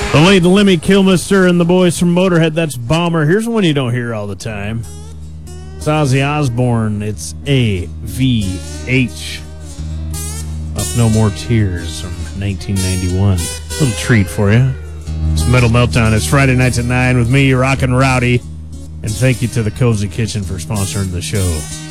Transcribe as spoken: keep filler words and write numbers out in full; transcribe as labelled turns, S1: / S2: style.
S1: The late Lemmy Kilmister and the boys from Motorhead, that's Bomber. Here's one you don't hear all the time. It's Ozzy Osbourne. It's A V H. Off No More Tears from nineteen ninety-one. Little treat for you. It's Metal Meltdown. It's Friday nights at nine with me, Rockin' Rowdy. And thank you to the Cozy Kitchen for sponsoring the show.